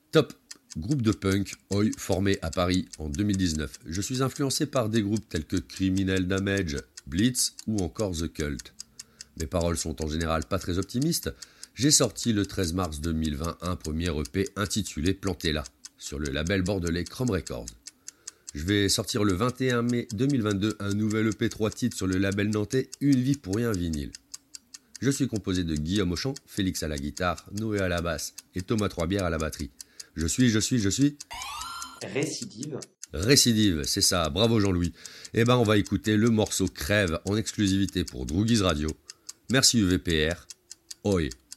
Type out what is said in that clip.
Top. Groupe de punk, Oi, formé à Paris en 2019. Je suis influencé par des groupes tels que Criminal Damage, Blitz ou encore The Cult. Mes paroles sont en général pas très optimistes. J'ai sorti le 13 mars 2020 un premier EP intitulé Planté là, sur le label bordelais Chrome Records. Je vais sortir le 21 mai 2022 un nouvel EP 3 titres sur le label nantais Une vie pour rien vinyle. Je suis composé de Guillaume au chant, Félix à la guitare, Noé à la basse et Thomas Troisbière à la batterie. Je suis... Récidive, c'est ça, bravo Jean-Louis. Eh ben on va écouter le morceau Crève en exclusivité pour Droogies Radio. Merci UVPR, Oi.